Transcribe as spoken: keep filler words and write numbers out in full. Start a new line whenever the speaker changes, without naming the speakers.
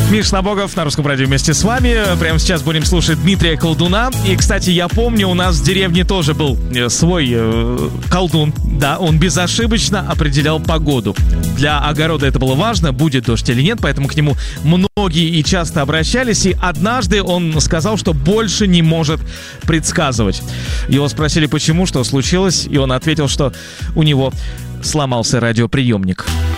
Миш Набоков на Русском радио вместе с вами. Прямо сейчас будем слушать Дмитрия Колдуна. И, кстати, я помню, у нас в деревне тоже был свой э, колдун. Да, он безошибочно определял погоду. Для огорода это было важно, будет дождь или нет, поэтому к нему многие и часто обращались. И однажды он сказал, что больше не может предсказывать. Его спросили, почему, что случилось, и он ответил, что у него сломался радиоприемник.